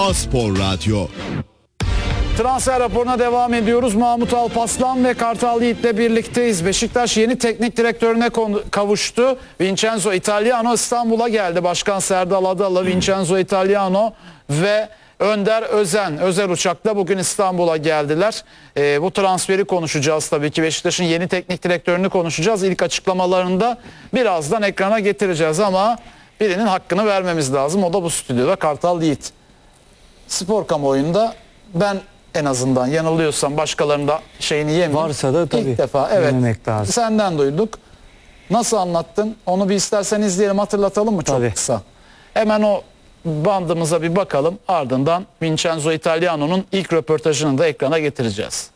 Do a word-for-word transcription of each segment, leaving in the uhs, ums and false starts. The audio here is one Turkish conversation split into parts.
A-Spor Radyo. Transfer raporuna devam ediyoruz. Mahmut Alpaslan ve Kartal Yiğit'le birlikteyiz. Beşiktaş yeni teknik direktörüne kavuştu. Vincenzo Italiano İstanbul'a geldi. Başkan Serdal Adalı, Vincenzo Italiano ve Önder Özen özel uçakla bugün İstanbul'a geldiler. E, bu transferi konuşacağız tabii ki. Beşiktaş'ın yeni teknik direktörünü konuşacağız. İlk açıklamalarında birazdan ekrana getireceğiz ama birinin hakkını vermemiz lazım. O da bu stüdyoda Kartal Yiğit. Spor kamuoyunda ben en azından yanılıyorsam başkalarının da şeyini yemeyeyim. Varsa da tabii İlk defa evet lazım. Senden duyduk. Nasıl anlattın? Onu bir istersen izleyelim, hatırlatalım mı çok tabii. kısa? Hemen o bandımıza bir bakalım. Ardından Vincenzo Italiano'nun ilk röportajını da ekrana getireceğiz.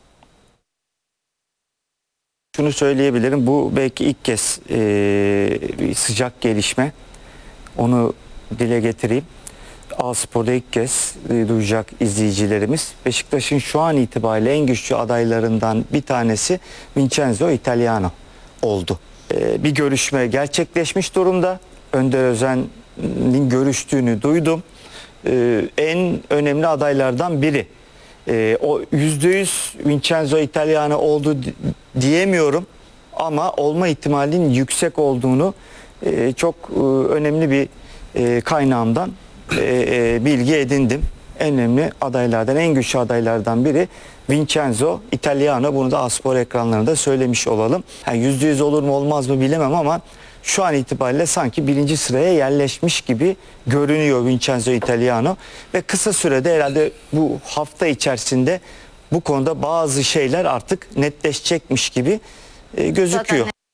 Şunu söyleyebilirim. Bu belki ilk kez e, bir sıcak gelişme. Onu dile getireyim. A-Spor'da ilk kez e, duyacak izleyicilerimiz. Beşiktaş'ın şu an itibariyle en güçlü adaylarından bir tanesi Vincenzo Italiano oldu. E, bir görüşme gerçekleşmiş durumda. Önder Özen'in görüştüğünü duydum. E, en önemli adaylardan biri. E, o yüzde yüz Vincenzo Italiano oldu diyemiyorum ama olma ihtimalinin yüksek olduğunu e, çok e, önemli bir e, kaynağımdan e, e, bilgi edindim. En önemli adaylardan, en güçlü adaylardan biri Vincenzo Italiano. Bunu da A-Spor ekranlarında söylemiş olalım. Yani yüzde yüz olur mu olmaz mı bilemem ama şu an itibariyle sanki birinci sıraya yerleşmiş gibi görünüyor Vincenzo Italiano. Ve kısa sürede herhalde bu hafta içerisinde bu konuda bazı şeyler artık netleşecekmiş gibi e, gözüküyor. Zaten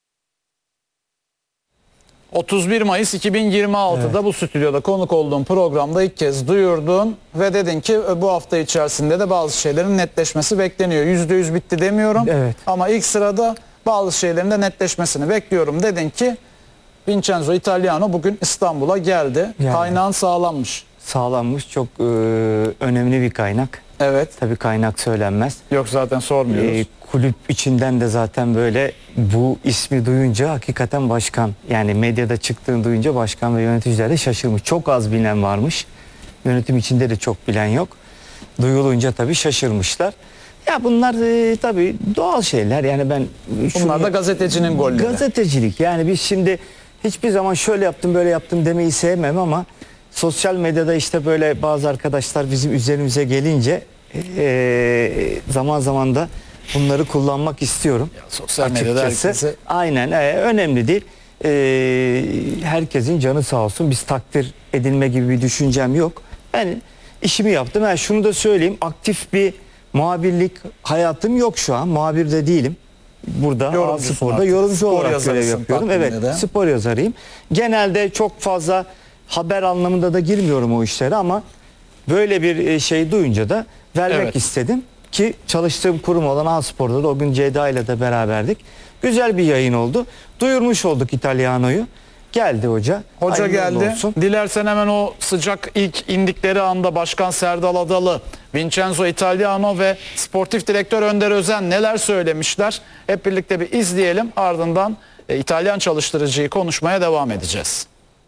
otuz bir Mayıs iki bin yirmi altıda evet. Bu stüdyoda konuk olduğum programda ilk kez duyurdun ve dedin ki bu hafta içerisinde de bazı şeylerin netleşmesi bekleniyor. yüzde yüz bitti demiyorum evet. Ama ilk sırada bazı şeylerin de netleşmesini bekliyorum dedin ki Vincenzo Italiano bugün İstanbul'a geldi. Yani. Kaynağın sağlanmış. Sağlanmış, çok e, önemli bir kaynak. Evet. Tabii kaynak söylenmez. Yok zaten sormuyoruz. E, kulüp içinden de zaten böyle bu ismi duyunca hakikaten başkan, yani medyada çıktığını duyunca başkan ve yöneticiler de şaşırmış. Çok az bilen varmış. Yönetim içinde de çok bilen yok. Duyulunca tabii şaşırmışlar. Ya bunlar e, tabii doğal şeyler. Yani ben şunu, bunlar da gazetecinin golleri. Gazetecilik. Yani biz şimdi hiçbir zaman şöyle yaptım böyle yaptım demeyi sevmem ama sosyal medyada işte böyle bazı arkadaşlar bizim üzerimize gelince e, zaman zaman da bunları kullanmak istiyorum. Ya, sosyal medyada herkese... Aynen e, önemli değil. E, herkesin canı sağ olsun. Biz takdir edilme gibi bir düşüncem yok. Ben işimi yaptım. Yani şunu da söyleyeyim. Aktif bir muhabirlik hayatım yok şu an. Muhabir de değilim. Burada A-Spor'da yorumcu spor olarak görev yapıyorum. Evet, de. Spor yazarıyım. Genelde çok fazla haber anlamında da girmiyorum o işlere ama böyle bir şey duyunca da vermek evet. istedim ki çalıştığım kurum olan A-Spor'da da o gün Ceyda ile de beraberdik. Güzel bir yayın oldu. Duyurmuş olduk Italiano'yu. Geldi hoca. Hoca geldi. Olsun. Dilersen hemen o sıcak ilk indikleri anda Başkan Serdal Adalı, Vincenzo Italiano ve Sportif Direktör Önder Özen neler söylemişler? Hep birlikte bir izleyelim. Ardından e, İtalyan çalıştırıcıyı konuşmaya devam edeceğiz.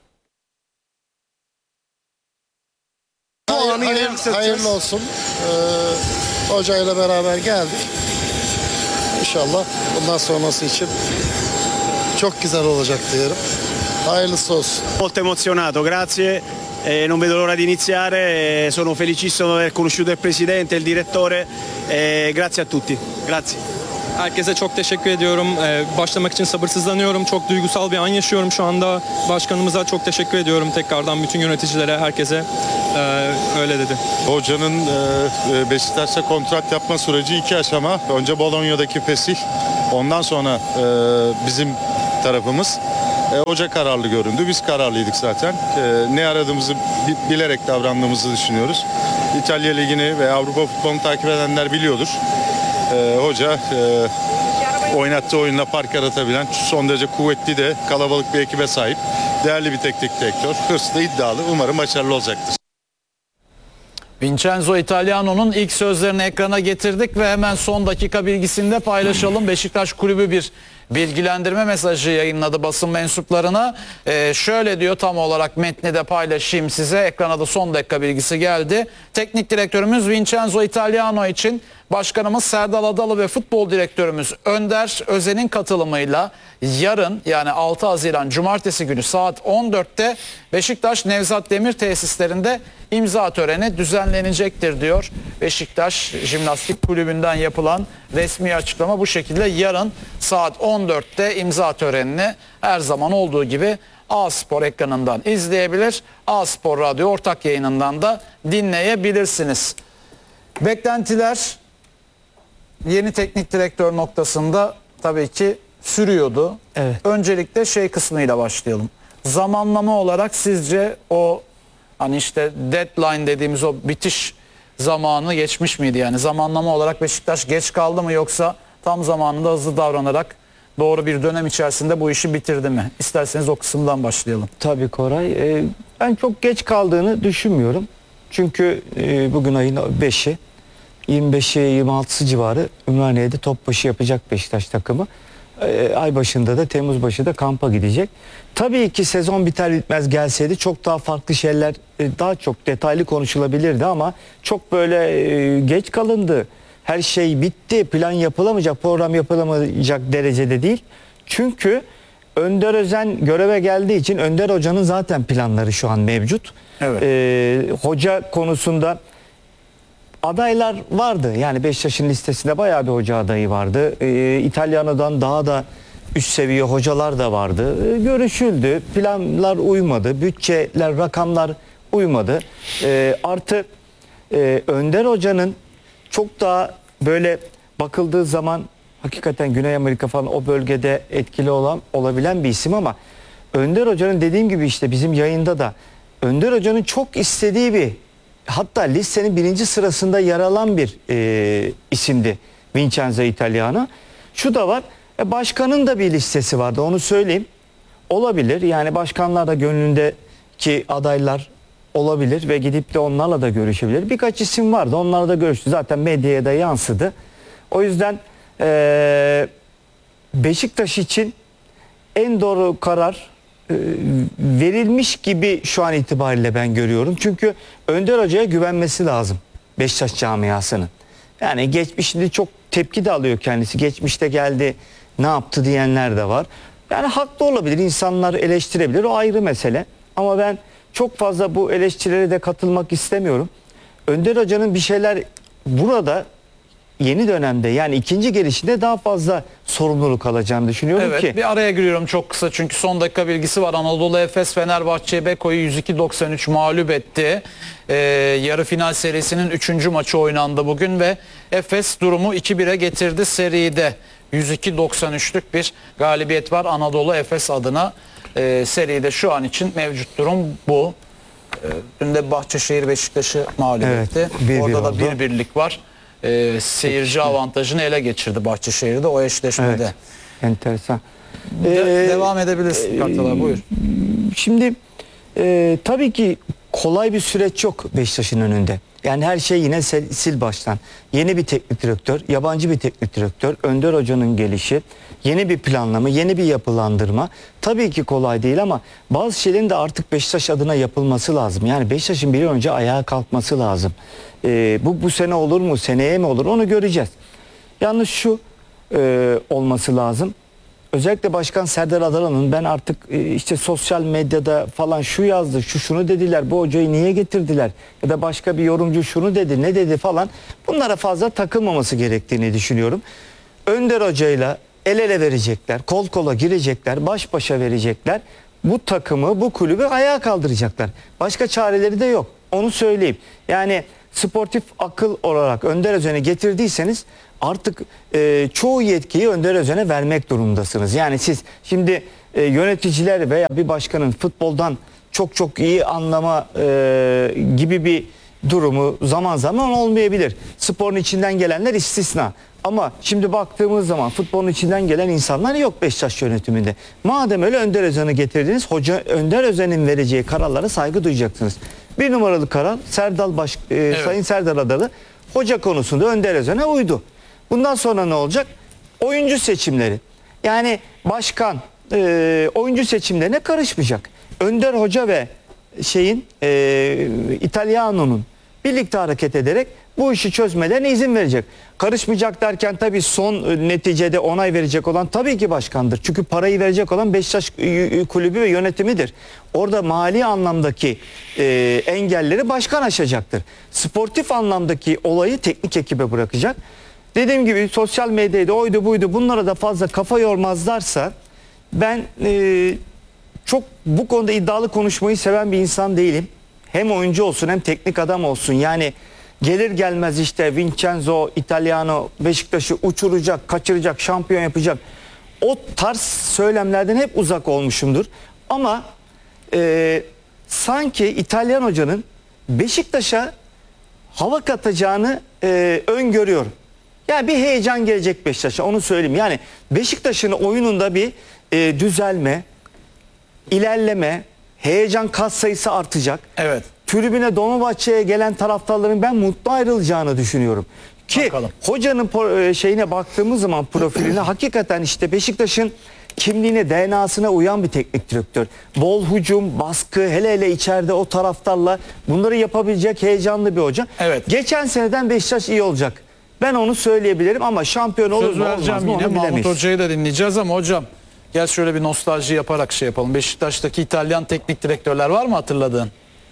Hayır, hayır, hayırlı olsun. Ee, hocayla beraber geldik. İnşallah bundan sonrası için çok güzel olacak diyelim. Hayırlısı olsun. Molto emozionato, grazie. Eh, non vedo l'ora di iniziare. Eh, sono felicissimo di aver conosciuto il presidente, il direttore. Eh, grazie a tutti. Grazie. Herkese çok teşekkür ediyorum. Ee, başlamak için sabırsızlanıyorum. Çok duygusal bir an yaşıyorum şu anda. Başkanımıza çok teşekkür ediyorum tekrardan, bütün yöneticilere, herkese. Ee, öyle dedi. Hocanın e, Beşiktaş'ta kontrat yapma süreci iki aşama. Önce Bolonya'daki fesih, ondan sonra e, bizim tarafımız. E, hoca kararlı göründü. Biz kararlıydık zaten. E, ne aradığımızı bilerek davrandığımızı düşünüyoruz. İtalya Ligi'ni ve Avrupa futbolunu takip edenler biliyordur. Ee, hoca e, oynattığı oyunla fark yaratabilen, son derece kuvvetli de kalabalık bir ekibe sahip, değerli bir teknik direktör, hırslı, iddialı. Umarım başarılı olacaktır. Vincenzo Italiano'nun ilk sözlerini ekrana getirdik ve hemen son dakika bilgisini de paylaşalım. Beşiktaş Kulübü bir bilgilendirme mesajı yayınladı basın mensuplarına. Ee, şöyle diyor, tam olarak metni de paylaşayım size. Ekrana da son dakika bilgisi geldi. Teknik direktörümüz Vincenzo Italiano için Başkanımız Serdal Adalı ve futbol direktörümüz Önder Özen'in katılımıyla yarın, yani altı Haziran Cumartesi günü saat on dörtte Beşiktaş Nevzat Demir tesislerinde imza töreni düzenlenecektir diyor. Beşiktaş Jimnastik Kulübü'nden yapılan resmi açıklama bu şekilde. Yarın saat on dörtte imza törenini her zaman olduğu gibi A-Spor ekranından izleyebilir. A-Spor Radyo ortak yayınından da dinleyebilirsiniz. Beklentiler yeni teknik direktör noktasında tabii ki sürüyordu. Evet. Öncelikle şey kısmıyla başlayalım. Zamanlama olarak sizce o hani işte deadline dediğimiz o bitiş zamanı geçmiş miydi? Yani zamanlama olarak Beşiktaş geç kaldı mı, yoksa tam zamanında hızlı davranarak doğru bir dönem içerisinde bu işi bitirdi mi? İsterseniz o kısımdan başlayalım. Tabii Koray. E, ben çok geç kaldığını düşünmüyorum. Çünkü e, bugün ayın beşi. yirmi beşi yirmi altısı civarı Ümraniye'de top başı yapacak Beşiktaş takımı. E, ay başında da Temmuz başı da kampa gidecek. Tabii ki sezon biter bitmez gelseydi çok daha farklı şeyler, e, daha çok detaylı konuşulabilirdi ama çok böyle e, geç kalındı. Her şey bitti, plan yapılamayacak, program yapılamayacak derecede değil. Çünkü Önder Özen göreve geldiği için Önder Hoca'nın zaten planları şu an mevcut. Evet. E, hoca konusunda adaylar vardı. Yani Beşiktaş'ın listesinde bayağı bir hoca adayı vardı. Ee, İtalyano'dan daha da üst seviye hocalar da vardı. Ee, görüşüldü. Planlar uymadı. Bütçeler, rakamlar uymadı. Ee, artı e, Önder Hoca'nın çok daha böyle bakıldığı zaman hakikaten Güney Amerika falan o bölgede etkili olan olabilen bir isim ama Önder Hoca'nın dediğim gibi işte bizim yayında da Önder Hoca'nın çok istediği bir, hatta listenin birinci sırasında yer alan bir e, isimdi Vincenzo Italiano. Şu da var, e, başkanın da bir listesi vardı, onu söyleyeyim. Olabilir, yani başkanlar da gönlündeki adaylar olabilir ve gidip de onlarla da görüşebilir. Birkaç isim vardı, onlarla da görüştü. Zaten medyaya da yansıdı. O yüzden e, Beşiktaş için en doğru karar verilmiş gibi şu an itibariyle ben görüyorum. Çünkü Önder Hoca'ya güvenmesi lazım Beşiktaş camiasının. Yani geçmişte çok tepki de alıyor kendisi. Geçmişte geldi, ne yaptı diyenler de var. Yani haklı olabilir, insanlar eleştirebilir, o ayrı mesele. Ama ben çok fazla bu eleştirilere de katılmak istemiyorum. Önder Hoca'nın bir şeyler burada yeni dönemde, yani ikinci gelişinde daha fazla sorumluluk alacağını düşünüyorum Evet, ki. bir araya giriyorum çok kısa çünkü son dakika bilgisi var. Anadolu Efes Fenerbahçe Beko'yu yüz iki doksan üç mağlup etti. Ee, yarı final serisinin üçüncü maçı oynandı bugün ve Efes durumu iki bire getirdi seride. yüz iki doksan üçlük bir galibiyet var Anadolu Efes adına. Ee, seride şu an için mevcut durum bu. Ee, dün de Bahçeşehir Beşiktaş'ı mağlup Evet, etti. bir bir Orada da oldu. bir birlik var. Ee, seyirci avantajını ele geçirdi Bahçeşehir'de o eşleşmede. Evet, enteresan. De- Ee, devam edebilirsin Kartal'a, buyur. Şimdi e, tabii ki kolay bir süreç yok Beşiktaş'ın önünde. Yani her şey yine sil, sil baştan. Yeni bir teknik direktör, yabancı bir teknik direktör, Önder Hoca'nın gelişi, yeni bir planlama, yeni bir yapılandırma. Tabii ki kolay değil ama bazı şeylerin de artık Beşiktaş adına yapılması lazım. Yani Beşiktaş'ın bir an önce ayağa kalkması lazım. E, bu bu sene olur mu, seneye mi olur, onu göreceğiz. Yalnız şu e, olması lazım. Özellikle Başkan Serdar Adalı'nın, ben artık işte sosyal medyada falan şu yazdı, şu şunu dediler, bu hocayı niye getirdiler ya da başka bir yorumcu şunu dedi, ne dedi falan, bunlara fazla takılmaması gerektiğini düşünüyorum. Önder Hoca'yla el ele verecekler, kol kola girecekler, baş başa verecekler. Bu takımı, bu kulübü ayağa kaldıracaklar. Başka çareleri de yok. Onu söyleyeyim. Yani sportif akıl olarak Önder Özen'i getirdiyseniz artık e, çoğu yetkiyi Önder Özen'e vermek durumundasınız. Yani siz şimdi e, yöneticiler veya bir başkanın futboldan çok çok iyi anlama e, gibi bir durumu zaman zaman olmayabilir. Sporun içinden gelenler istisna. Ama şimdi baktığımız zaman futbolun içinden gelen insanlar yok Beşiktaş yönetiminde. Madem öyle Önder Özen'i getirdiniz, hoca Önder Özen'in vereceği kararlara saygı duyacaksınız. Bir numaralı karar Serdal Baş, e, Evet. Sayın Serdar Adalı hoca konusunda Önder Özen'e uydu. Bundan sonra ne olacak? Oyuncu seçimleri. Yani başkan e, oyuncu seçimlerine karışmayacak. Önder Hoca ve şeyin e, İtalyano'nun birlikte hareket ederek bu işi çözmelerine izin verecek. Karışmayacak derken tabii son neticede onay verecek olan tabii ki başkandır. Çünkü parayı verecek olan Beşiktaş kulübü ve yönetimidir. Orada mali anlamdaki e, engelleri başkan aşacaktır. Sportif anlamdaki olayı teknik ekibe bırakacak. Dediğim gibi sosyal medyada oydu buydu bunlara da fazla kafa yormazlarsa ben e, çok bu konuda iddialı konuşmayı seven bir insan değilim. Hem oyuncu olsun hem teknik adam olsun. Yani gelir gelmez işte Vincenzo, Italiano Beşiktaş'ı uçuracak, kaçıracak, şampiyon yapacak. O tarz söylemlerden hep uzak olmuşumdur. Ama e, sanki İtalyan hocanın Beşiktaş'a hava katacağını e, öngörüyorum. Yani bir heyecan gelecek Beşiktaş'a, onu söyleyeyim. Yani Beşiktaş'ın oyununda bir e, düzelme, ilerleme, heyecan katsayısı artacak. Evet. Tribüne Dolmabahçe'ye gelen taraftarların ben mutlu ayrılacağını düşünüyorum. Ki Bakalım. hocanın po- şeyine baktığımız zaman profiline hakikaten işte Beşiktaş'ın kimliğine, D N A'sına uyan bir teknik direktör. Bol hücum, baskı, hele hele içeride o taraftarla bunları yapabilecek heyecanlı bir hoca. Evet. Geçen seneden Beşiktaş iyi olacak. Ben onu söyleyebilirim ama şampiyon olur Söz mu olmaz vereceğim mı yine onu Mahmut bilemeyiz. Hoca'yı da dinleyeceğiz ama hocam gel şöyle bir nostalji yaparak şey yapalım. Beşiktaş'taki İtalyan teknik direktörler var mı hatırladığın?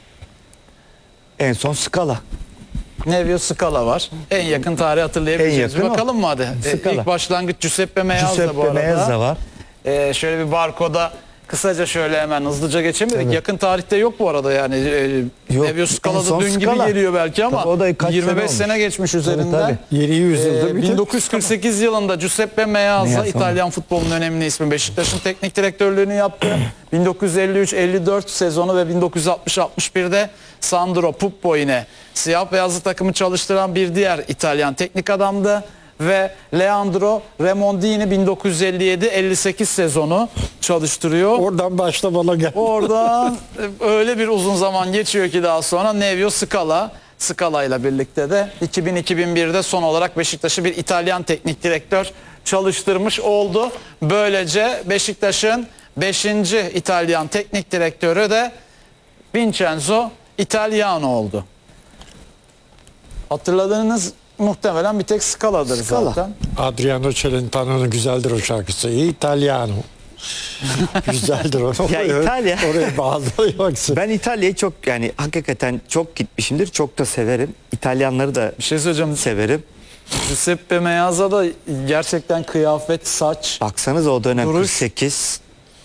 En son Scala. Nevio Scala var. En yakın tarihi hatırlayabileceğiz. En yakın Bir bakalım o. mı hadi? E, Scala. ilk başlangıç Giuseppe Meazza bu Giuseppe arada. Meazza var. E, şöyle bir barkoda kısaca şöyle hemen hızlıca geçemedik. Evet. Yakın tarihte yok bu arada yani. E, Yok, Nevio en Scala son da dün Scala. gibi geliyor belki ama Tabii o da kaç yirmi sene beş sene, olmuş. geçmiş üzerinden. tabii. Yeni yüzyılda Ee, bir tek- bin dokuz yüz kırk sekiz yılında Giuseppe Meazza Meazza. İtalyan futbolunun önemli ismi. Beşiktaş'ın teknik direktörlüğünü yaptı. bin dokuz yüz elli üç elli dört sezonu ve bin dokuz yüz altmış altmış birde Sandro Puppo yine siyah beyazlı takımı çalıştıran bir diğer İtalyan teknik adamdı. Ve Leandro Remondini bin dokuz yüz elli yedi elli sekiz sezonu çalıştırıyor. Oradan başta bana gel. Oradan öyle bir uzun zaman geçiyor ki daha sonra Nevio Scala Scala ile birlikte de iki bin iki bin birde son olarak Beşiktaş'ı bir İtalyan teknik direktör çalıştırmış oldu. Böylece Beşiktaş'ın beşinci İtalyan teknik direktörü de Vincenzo Italiano oldu. Hatırladığınız muhtemelen bir tek Scala'dır Scala. zaten. Adriano Celentano'nun güzeldir o şarkısı. Italiano. Güzeldir o. Ya İtalya- Oraya bağlıyorsun. Ben İtalya'yı çok yani hakikaten çok gitmişimdir. Çok da severim. İtalyanları da Bir şey söyleyeceğim. severim. Giuseppe Meazza da gerçekten kıyafet, saç, Baksanız o dönem Duruş. kırk sekiz.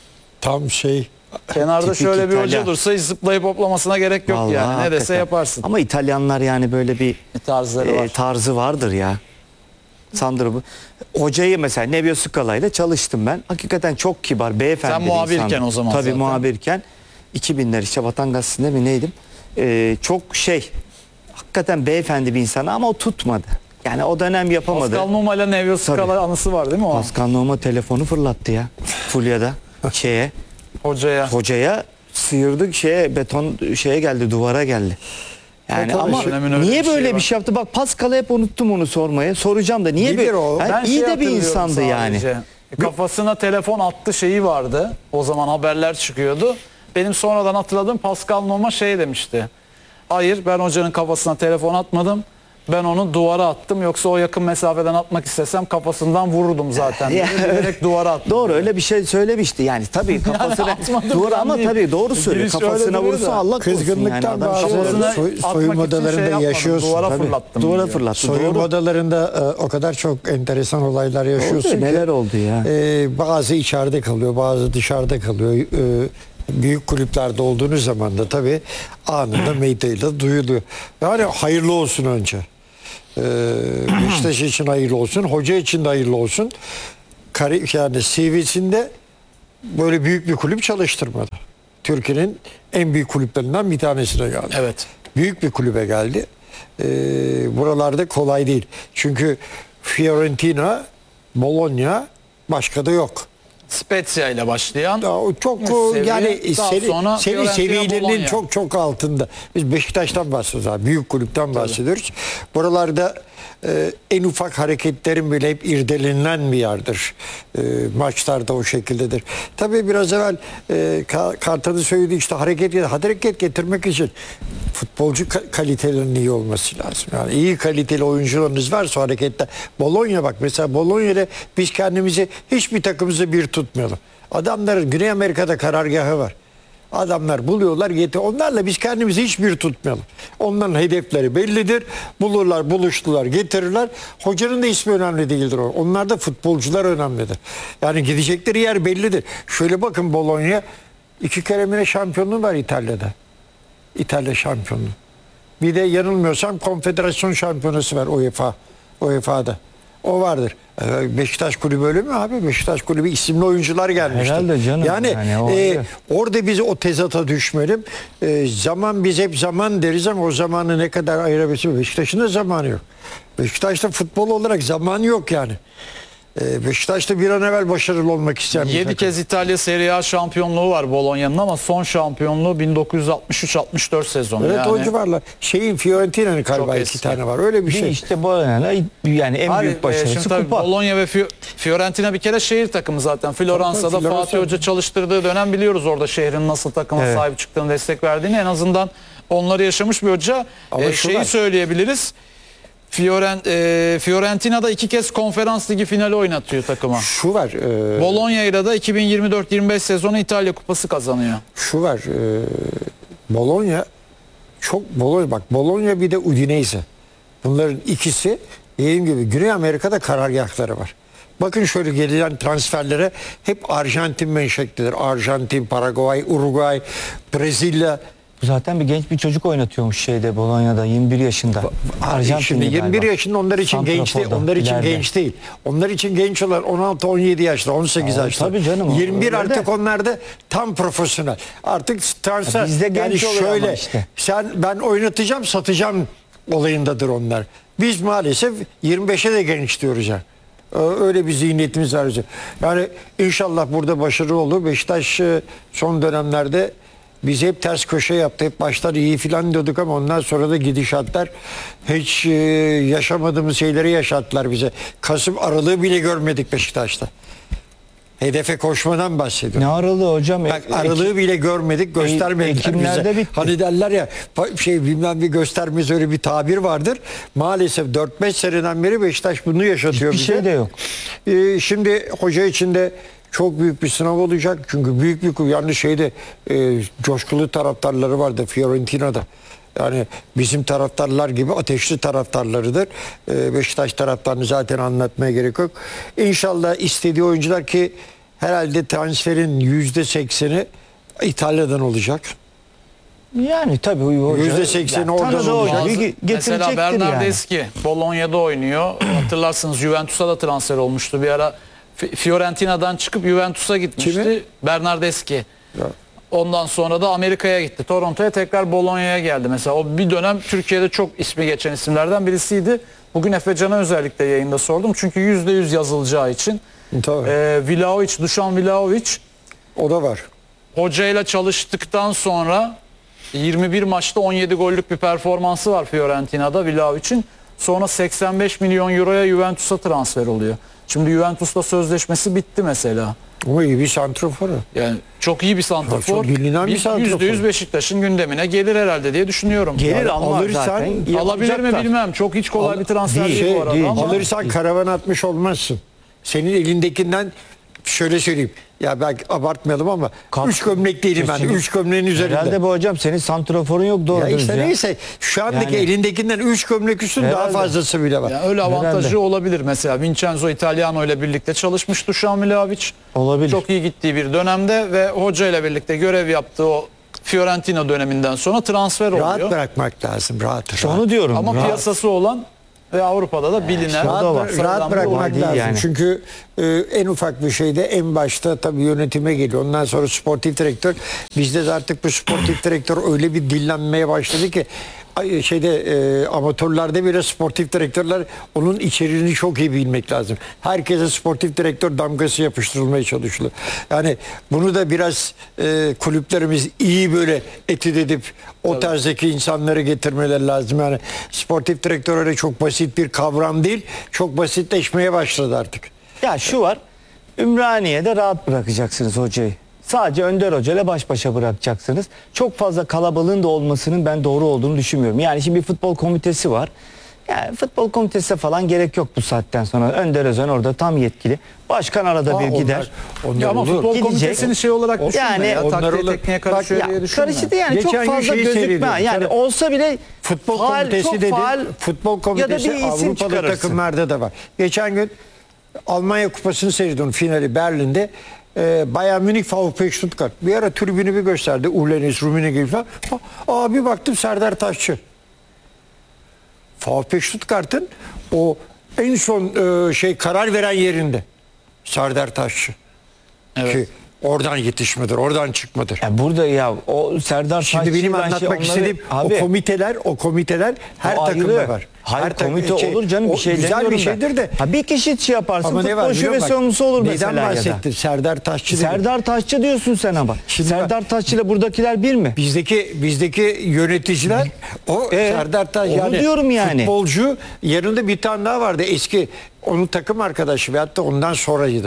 Tam şey. kenarda Tipik şöyle bir hoca İtalyan. dursa hiç zıplayıp hoplamasına gerek yok Vallahi yani. Ne dese hakikaten. yaparsın. Ama İtalyanlar yani böyle bir Bir tarzları e, var. tarzı vardır ya. Sandro bu. Hocayı mesela Nevio Scala ile çalıştım ben. Hakikaten çok kibar, beyefendi Sen bir muhabirken insandı. o zaman Tabii zaten. muhabirken. iki binler işte Vatan Gazetesi'nde mi neydim? Ee, çok şey, hakikaten beyefendi bir insan ama o tutmadı. Yani o dönem yapamadı. Pascal Numa ile Nevio Scala Tabii. anısı var değil mi o? Pascal Numa telefonu fırlattı ya. Fulya'da şeye, Hocaya. hocaya sıyırdı şeye, beton şeye geldi, duvara geldi. Yani tabii, ama dönemin öyle niye bir şeyi böyle var. bir şey yaptı? Bak Pascal'ı hep unuttum onu sormaya. Soracağım da niye Bilir böyle? o. Yani Ben iyi şey de bir hatırlıyorum insandı yani. sadece. Kafasına telefon attı şeyi vardı. O zaman haberler çıkıyordu. Benim sonradan hatırladığım Pascal Numa şey demişti. Hayır, ben hocanın kafasına telefon atmadım. Ben onu duvara attım. Yoksa o yakın mesafeden atmak istesem kafasından vururdum zaten. Ya, Direkt duvara attım. Doğru öyle bir şey söylemişti yani tabii kafasına atmadım doğru falan ama değil. tabii doğru söylüyor. Giriş öyle Kafasına duruyor vursa da. Allah korusun yani. Kızgınlıktan Adam bazı şey olsun. Kafasına soy- atmak soyunma için şey odalarında yapmadım, yaşıyorsun. Duvara Tabii. fırlattım. Duvara diyor. fırlattı. Soyunma Doğru. odalarında e, o kadar çok enteresan olaylar yaşıyorsun ki. Neler oldu ya? e, bazı içeride kalıyor, bazı dışarıda kalıyor. E, büyük kulüplerde olduğunuz zaman da tabii anında meydayla duyuluyor. Yani hayırlı olsun önce. E, Beşiktaş için hayırlı olsun, hoca için de hayırlı olsun. Kari, yani C V'sinde böyle büyük bir kulüp çalıştırmadı. Türkiye'nin en büyük kulüplerinden bir tanesine geldi. Evet. Büyük bir kulübe geldi. Ee, buralarda kolay değil. Çünkü Fiorentina, Bologna başka da yok. Spezia ile başlayan. Daha o çok Üst o seviye, yani daha seri, sonra seri Fiorentina, seviyelerinin Bologna. çok çok altında. Biz Beşiktaş'tan bahsediyoruz abi. Büyük kulüpten bahsediyoruz. Buralarda e, en ufak hareketlerin bile hep irdelenilen bir yerdir. E, maçlarda o şekildedir. Tabii biraz evvel e, Ka- Kartal'ın söylediği işte hareket, hareket getirmek için futbolcu ka- kalitelerinin iyi olması lazım. Yani iyi kaliteli oyuncularınız varsa harekette. Bologna bak mesela Bologna'da biz kendimizi hiçbir takımımızı bir tutmayalım. Adamların Güney Amerika'da karargahı var. Adamlar buluyorlar yeter. Onlarla biz kendimizi hiçbir tutmayalım. Onların hedefleri bellidir. Bulurlar, buluştular, getirirler. Hocanın da ismi önemli değildir o. Onlar da futbolcular önemlidir. Yani gidecekleri yer bellidir. Şöyle bakın Bologna iki kere mi ne şampiyonluğu var İtalya'da. İtalya şampiyonluğu. Bir de yanılmıyorsam konfederasyon şampiyonası var UEFA. UEFA'da. O vardır. Ee, Beşiktaş kulübü öyle mi abi? Beşiktaş kulübü isimli oyuncular gelmiştir. Herhalde canım. Yani, Yani o e, öyle. orada biz o tezata düşmeyelim. E, zaman biz hep zaman deriz ama o zamanı ne kadar ayırabilsin? Beşiktaş'ın da zamanı yok. Beşiktaş'ta futbol olarak zaman yok yani. E, Beşiktaş'ta bir an evvel başarılı olmak isteyen bir yedi takım. kez İtalya Serie A şampiyonluğu var Bologna'nın ama son şampiyonluğu bin dokuz yüz altmış üç altmış dört sezonu. Evet yani. o civarlar. Şeyin Fiorentina'nın galiba Çok iki eski. tane var. Öyle bir Bir şey. işte Bologna'da yani en Abi, büyük e, başarısı şimdi tabii kupa. Bologna ve Fi- Fiorentina bir kere şehir takımı zaten. Floransa'da Tabii, Floransa. Fatih Hoca çalıştırdığı dönem biliyoruz orada şehrin nasıl takıma Evet. sahip çıktığını, destek verdiğini. En azından onları yaşamış bir hoca. Ama E, şu şeyi var. söyleyebiliriz. Fioren, e, Fiorentina'da iki kez konferans ligi finali oynatıyor takıma. Şu var. E, Bologna'yla da iki bin yirmi dört yirmi beş sezonu İtalya Kupası kazanıyor. şu var. E, Bologna çok Bologna bak Bologna bir de Udinese. Bunların ikisi dediğim gibi Güney Amerika'da karargahları var. Bakın şöyle gelen transferlere hep Arjantin menşeklidir. Arjantin, Paraguay, Uruguay, Brezilya. Zaten bir genç bir çocuk oynatıyormuş şeyde Bologna'da yirmi bir yaşında. Arjantinli Şimdi yirmi bir galiba. yaşında onlar için genç değil. Santrafor'da, Onlar için ileride. genç değil. Onlar için genç olan on altı on yedi yaşta, on sekiz Aa, yaşta. tabii canım, o yirmi bir öyle artık de. onlarda tam profesyonel. Artık transfer. Ya bizde genç yani oluyor ama şöyle işte. sen ben oynatacağım, satacağım olayındadır onlar. Biz maalesef yirmi beşe de genç diyoruz ya. Öyle bir zihniyetimiz var. Yani inşallah burada başarılı olur. Beşiktaş e, son dönemlerde biz hep ters köşe yaptı. Hep başlar iyi filan diyorduk ama ondan sonra da gidişatlar hiç e, yaşamadığımız şeyleri yaşattılar bize. Kasım aralığı bile görmedik Beşiktaş'ta. Hedefe koşmadan bahsediyorum. Ne aralığı hocam? Bak E- aralığı bile görmedik, göstermediler Ekimlerde bize. bitti. Hani derler ya pa- şey bilmem bir göstermez öyle bir tabir vardır. Maalesef dört beş seneden beri Beşiktaş bunu yaşatıyor Hiçbir bize. şey de yok. Ee, şimdi hoca için de çok büyük bir sınav olacak. Çünkü büyük bir yani şeyde e, coşkulu taraftarları vardı Fiorentina'da. Yani bizim taraftarlar gibi ateşli taraftarlarıdır. Ee, Beşiktaş taraftarını zaten anlatmaya gerek yok. İnşallah istediği oyuncular ki herhalde transferin yüzde sekseni İtalya'dan olacak. Yani tabii hoca. Yüzde sekseni ya, oradan tanıdığı olacak. hoca Bazı- ge- Mesela getirecektir Bernardeschi Bologna'da oynuyor. Hatırlarsınız Juventus'a da transfer olmuştu. Bir ara Fi- Fiorentina'dan çıkıp Juventus'a gitmişti. Kimi? Bernardeschi. Ya. Ondan sonra da Amerika'ya gitti. Toronto'ya tekrar Bologna'ya geldi. Mesela o bir dönem Türkiye'de çok ismi geçen isimlerden birisiydi. Bugün Efe Can'a özellikle yayında sordum. Çünkü yüzde yüz yazılacağı için. Tabii. Ee, Vlahovic, Dušan Vlahovic O da var. hocayla çalıştıktan sonra yirmi bir maçta on yedi gollük bir performansı var Fiorentina'da Vlahovic'in. Sonra seksen beş milyon euroya Juventus'a transfer oluyor. Şimdi Juventus'la sözleşmesi bitti mesela. Ama iyi bir santrafor. Yani çok iyi bir santrafor. Çok bilinen bir santrafor. yüzde yüz Beşiktaş'ın gündemine gelir herhalde diye düşünüyorum. Gelir Yani ama alırsan zaten. Alabilir mi yapacaklar. bilmem. Çok hiç kolay Al- bir transfer değil, değil, şey bu arada değil. ama. Alırsan karavan atmış olmazsın. Senin elindekinden şöyle söyleyeyim. Ya belki abartmayalım ama Kap- üç gömlek değilim ben. Kesinlikle. Üç gömleğin üzerinde. Herhalde bu hocam senin santraforun yok doğru ya dürüst işte ya. neyse şu andaki Yani- elindekinden üç gömlek üstün daha Herhalde. fazlası bile var. Yani öyle avantajı Herhalde. olabilir. Mesela Vincenzo Italiano ile birlikte çalışmış Dušan Vlahovic. Olabilir. Çok iyi gittiği bir dönemde ve hoca ile birlikte görev yaptığı o Fiorentina döneminden sonra transfer Rahat oluyor. bırakmak lazım. Rahat. İşte rahat. onu diyorum. Ama rahat. piyasası olan ve Avrupa'da da bilinen. o da var. Rahat, rahat bırakmak değil lazım. yani. Çünkü e, en ufak bir şeyde en başta tabii yönetime geliyor. Ondan sonra sportif direktör. Bizde de artık bu sportif direktör öyle bir dillenmeye başladı ki ay- şeyde e, amatörlerde bile sportif direktörler onun içeriğini çok iyi bilmek lazım. Herkese sportif direktör damgası yapıştırılmaya çalışılıyor. Yani bunu da biraz e, kulüplerimiz iyi böyle etüt edip o tarzdaki insanları getirmeleri lazım. Yani sportif direktör öyle çok basit bir kavram değil. Çok basitleşmeye başladı artık. Ya şu var. Ümraniye'de rahat bırakacaksınız hocayı. Sadece Önder Hoca ile baş başa bırakacaksınız. Çok fazla kalabalığın da olmasının ben doğru olduğunu düşünmüyorum. Yani şimdi bir futbol komitesi var. Yani futbol komitesine falan gerek yok bu saatten sonra. Önder Özen orada tam yetkili. Başkan arada Aa, bir onlar- gider. onlar Ya ama olur. futbol Gidecek. komitesini şey olarak düşünme Yani ya. onlar Taktiğe olur. tekniğe Bak karışıyor Ya diye düşünme. karıştı yani Geçen çok gün fazla şeyi gözükme. seyrediyorum. Yani Sana- olsa bile Futbol faal, komitesi çok dedi. faal Futbol ya komitesi da bir isim Avrupalı çıkarırsın. takımlarda da var. Geçen gün Almanya Kupası'nı seyrediyorum, finali Berlin'de. Ee, Bayern Münih VfB Stuttgart. Bir ara tribünü bir gösterdi. Ulenis, Rummenigge falan. Aa, bir baktım Serdar Taşçı. VfB Stuttgart'ın o en son e, şey karar veren yerinde. Serdar Taşçı. Evet. Ki oradan yetişmedir, oradan çıkmadır. Ya burada ya o Serdar Şimdi Taşçı, benim ben şey anlatmak onları- istediğim Abi, o komiteler, o komiteler her o takımda ayrı. var. Hayır, Her tak- komite şey, olur canım, o bir şey güzel demiyorum bir ben. şeydir de. Ha, bir kişi şey yaparsın, Ama ne var futbol biliyor şube musun? sorumlusu olur Neden mesela ya da. bahsettin? Serdar Taşçı dedi. Serdar Taşçı diyorsun sen ama. Şimdi Serdar Taşçı ile buradakiler bir mi? Bizdeki bizdeki yöneticiler o E, Serdar Taş onu yani, diyorum yani. futbolcu, yanında bir tane daha vardı eski onun takım arkadaşı ve hatta ondan sonraydı.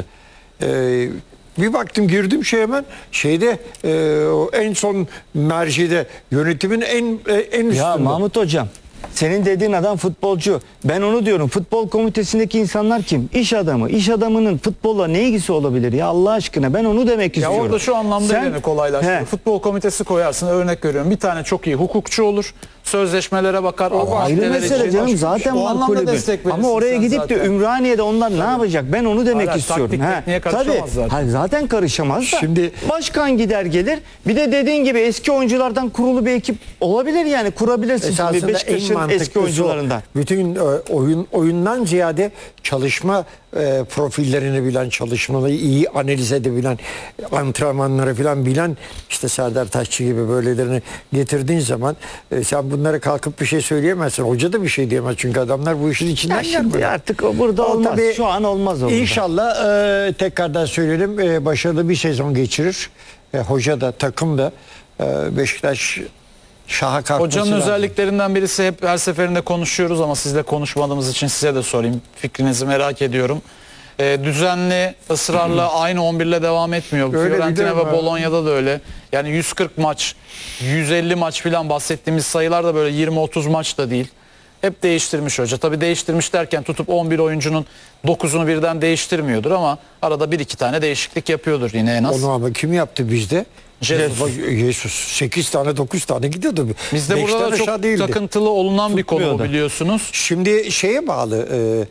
Ee, bir baktım girdim şey hemen şeyde e, o en son mercide yönetimin en e, en üstünde. Ya Mahmut Hocam, senin dediğin adam futbolcu. Ben onu diyorum. Futbol komitesindeki insanlar kim? İş adamı. İş adamının futbolla ne ilgisi olabilir ya Allah aşkına? Ben onu demek Ya istiyorum. orada şu anlamda Sen- yine kolaylaştırıyor. He. Futbol komitesi koyarsın, örnek veriyorum. Bir tane çok iyi hukukçu olur. Sözleşmelere bakar. O o ayrı maddeler mesele için- canım, zaten O var anlamda kulübün. destek verirsin Ama oraya sen gidip zaten. de Ümraniye'de onlar ne yapacak? Ben onu demek Hayır, istiyorum. taktik, He. tekniğe karışamaz Tabii. zaten. Hayır, zaten karışamaz da. Şimdi- Başkan gider gelir. Bir de dediğin gibi eski oyunculardan kurulu bir ekip olabilir yani. Kurabilirsin şimdi Esasında en Beşiktaş'ın eski mantıklısı o. oyuncularından. Bütün e, oyun oyundan ziyade çalışma e, profillerini bilen, çalışmayı iyi analiz edebilen, antrenmanları falan bilen işte Serdar Taşçı gibi böylelerini getirdiğin zaman e, sen bunlara kalkıp bir şey söyleyemezsin. Hoca da bir şey diyemez çünkü adamlar bu işin içinden Ya şimdi gelmedi. artık o burada O olmaz. tabii Şu an olmaz o burada. İnşallah e, tekrardan söyleyelim e, başarılı bir sezon geçirir. E, hoca da takım da e, Beşiktaş şaha kalkması Hocanın lazım. özelliklerinden birisi, hep her seferinde konuşuyoruz ama sizle konuşmadığımız için size de sorayım. Fikrinizi merak ediyorum. Ee, düzenli, ısrarla aynı on bir ile devam etmiyor. Öyle Fiorentina biliyorum ve ha. Bolonya'da da öyle. Yani yüz kırk maç, yüz elli maç falan bahsettiğimiz sayılar da böyle yirmi otuz maç da değil. Hep değiştirmiş hoca. Tabii değiştirmiş derken tutup on bir oyuncunun dokuzunu birden değiştirmiyordur ama arada bir iki tane değişiklik yapıyordur yine en az. Onu ama kim yaptı bizde? Jesus. Bak, Jesus sekiz tane dokuz tane gidiyordu. Bizde Beşten burada da aşağı çok değildi. takıntılı olunan bir konu bu, Tutmuyordu. biliyorsunuz. Şimdi şeye bağlı.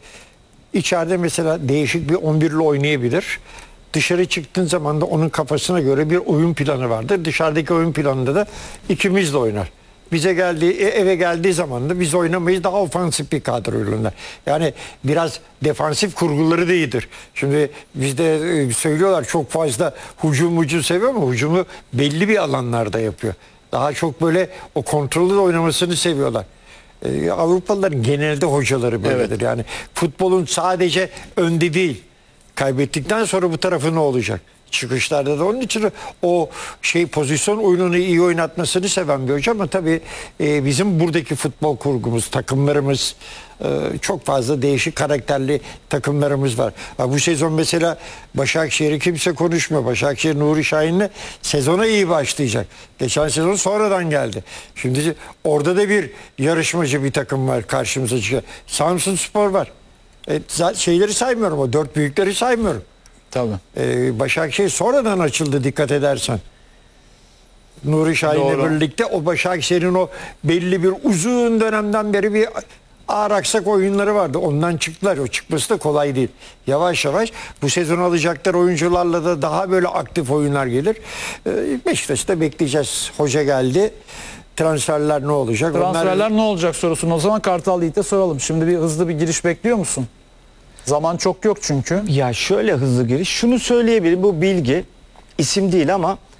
E, içeride mesela değişik bir on bir ile oynayabilir. Dışarı çıktığın zaman da onun kafasına göre bir oyun planı vardır. Dışarıdaki oyun planında da ikimiz de oynar. Bize geldiği e, eve geldiği zaman da biz oynamayız, daha ofansif bir kadroyla. Yani biraz defansif kurguları da iyidir. Şimdi bizde e, söylüyorlar çok fazla hücum hücum seviyor ama hücumu belli bir alanlarda yapıyor. Daha çok böyle o kontrollü de oynamasını seviyorlar. Ee, Avrupalıların genelde hocaları böyledir. Yani futbolun sadece önde değil. Kaybettikten sonra bu tarafı ne olacak? Çıkışlarda da onun için o şey pozisyon oyununu iyi oynatmasını seven bir hoca ama tabii e, bizim buradaki futbol kurgumuz, takımlarımız e, çok fazla değişik karakterli takımlarımız var. Ha, bu sezon mesela Başakşehir'i kimse konuşmuyor. Başakşehir Nuri Şahin'le sezona iyi başlayacak. Geçen sezon sonradan geldi. Şimdi orada da bir yarışmacı bir takım var karşımıza çıkıyor. Samsunspor var. E, za- şeyleri saymıyorum, o dört büyükleri saymıyorum. Tabii. Ee, Başakşehir sonradan açıldı dikkat edersen. Nuri Şahin'le Doğru. birlikte o Başakşehir'in o belli bir uzun dönemden beri bir ağır aksak oyunları vardı. Ondan çıktılar. O çıkması da kolay değil. Yavaş yavaş bu sezon alacaklar oyuncularla da daha böyle aktif oyunlar gelir. Ee, Beşiktaş'ta bekleyeceğiz. Hoca geldi. Transferler ne olacak? Transferler ne olacak sorusunu o zaman Kartal Yiğit'e soralım. Şimdi bir hızlı bir giriş bekliyor musun? Zaman çok yok çünkü. Ya şöyle hızlı giriş. Şunu söyleyebilirim, bu bilgi isim değil ama